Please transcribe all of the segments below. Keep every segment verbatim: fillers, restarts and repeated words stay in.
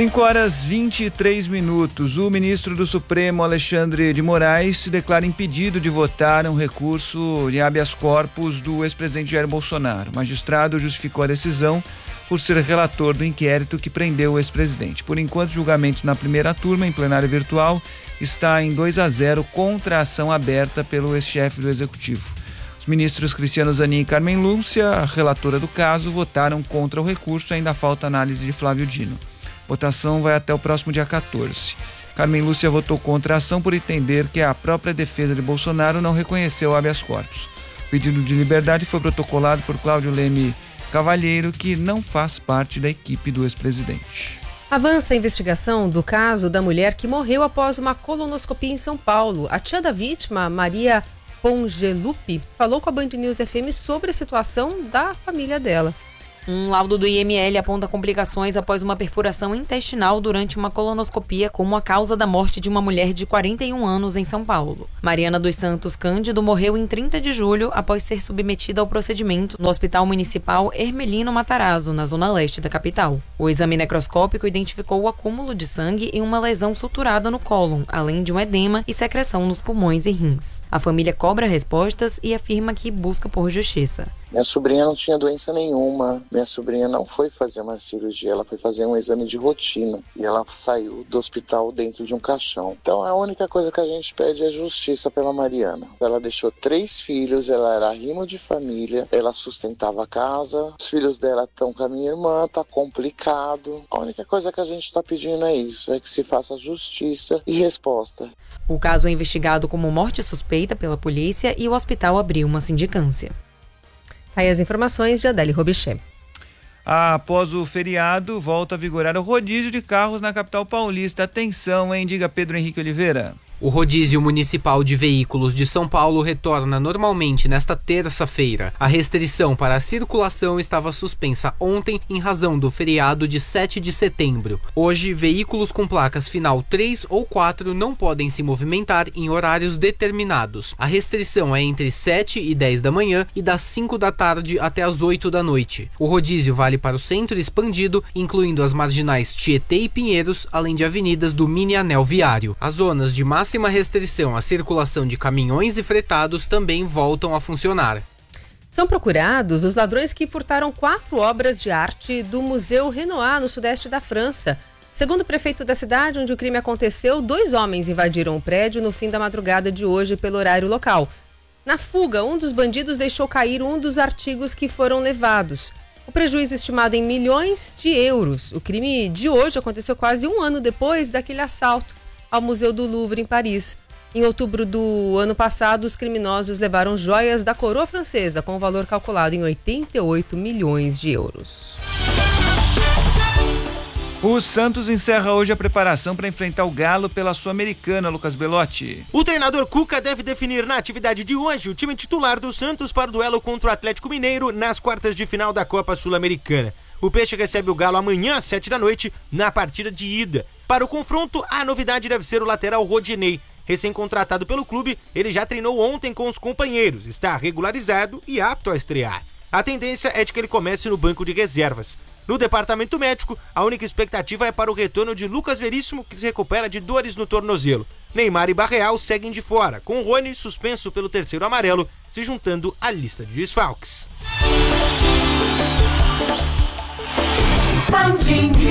cinco horas e vinte e três minutos. O ministro do Supremo, Alexandre de Moraes, se declara impedido de votar um recurso de habeas corpus do ex-presidente Jair Bolsonaro. O magistrado justificou a decisão por ser relator do inquérito que prendeu o ex-presidente. Por enquanto, o julgamento na primeira turma, em plenário virtual, está em dois a zero contra a ação aberta pelo ex-chefe do Executivo. Os ministros Cristiano Zanin e Carmen Lúcia, a relatora do caso, votaram contra o recurso. Ainda falta análise de Flávio Dino. Votação vai até o próximo dia quatorze. Carmen Lúcia votou contra a ação por entender que a própria defesa de Bolsonaro não reconheceu o habeas corpus. O pedido de liberdade foi protocolado por Cláudio Leme Cavalheiro, que não faz parte da equipe do ex-presidente. Avança a investigação do caso da mulher que morreu após uma colonoscopia em São Paulo. A tia da vítima, Maria Pongelupi, falou com a Band News F M sobre a situação da família dela. Um laudo do I M L aponta complicações após uma perfuração intestinal durante uma colonoscopia como a causa da morte de uma mulher de quarenta e um anos em São Paulo. Mariana dos Santos Cândido morreu em trinta de julho após ser submetida ao procedimento no Hospital Municipal Hermelino Matarazzo, na zona leste da capital. O exame necroscópico identificou o acúmulo de sangue e uma lesão suturada no cólon, além de um edema e secreção nos pulmões e rins. A família cobra respostas e afirma que busca por justiça. Minha sobrinha não tinha doença nenhuma. Minha sobrinha não foi fazer uma cirurgia, ela foi fazer um exame de rotina. E ela saiu do hospital dentro de um caixão. Então a única coisa que a gente pede é justiça pela Mariana. Ela deixou três filhos, ela era rimo de família, ela sustentava a casa. Os filhos dela estão com a minha irmã, tá complicado. A única coisa que a gente está pedindo é isso, é que se faça justiça e resposta. O caso é investigado como morte suspeita pela polícia e o hospital abriu uma sindicância. Aí as informações de Adele Robichê. Após o feriado, volta a vigorar o rodízio de carros na capital paulista. Atenção, hein? Diga Pedro Henrique Oliveira. O rodízio municipal de veículos de São Paulo retorna normalmente nesta terça-feira. A restrição para a circulação estava suspensa ontem em razão do feriado de sete de setembro. Hoje, veículos com placas final três ou quatro não podem se movimentar em horários determinados. A restrição é entre sete e dez da manhã e das cinco da tarde até as oito da noite. O rodízio vale para o centro expandido, incluindo as marginais Tietê e Pinheiros, além de avenidas do mini anel viário. As zonas de máxima máxima restrição à circulação de caminhões e fretados também voltam a funcionar. São procurados os ladrões que furtaram quatro obras de arte do Museu Renoir, no sudeste da França. Segundo o prefeito da cidade onde o crime aconteceu, dois homens invadiram o prédio no fim da madrugada de hoje pelo horário local. Na fuga, um dos bandidos deixou cair um dos artigos que foram levados. O prejuízo estimado em milhões de euros. O crime de hoje aconteceu quase um ano depois daquele assalto ao Museu do Louvre, em Paris. Em outubro do ano passado, os criminosos levaram joias da coroa francesa, com valor calculado em oitenta e oito milhões de euros. O Santos encerra hoje a preparação para enfrentar o Galo pela Sul-Americana, Lucas Belotti. O treinador Cuca deve definir na atividade de hoje o time titular do Santos para o duelo contra o Atlético Mineiro nas quartas de final da Copa Sul-Americana. O Peixe recebe o Galo amanhã às sete da noite na partida de ida. Para o confronto, a novidade deve ser o lateral Rodinei. Recém-contratado pelo clube, ele já treinou ontem com os companheiros, está regularizado e apto a estrear. A tendência é de que ele comece no banco de reservas. No departamento médico, a única expectativa é para o retorno de Lucas Veríssimo, que se recupera de dores no tornozelo. Neymar e Barreal seguem de fora, com o Rony suspenso pelo terceiro amarelo, se juntando à lista de desfalques. Band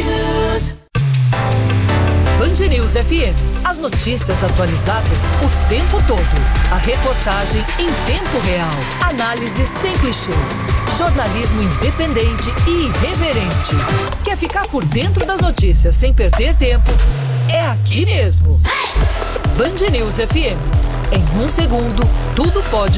News F M. As notícias atualizadas o tempo todo. A reportagem em tempo real. Análise sem clichês. Jornalismo independente e irreverente. Quer ficar por dentro das notícias sem perder tempo? É aqui mesmo. Band News F M. Em um segundo, tudo pode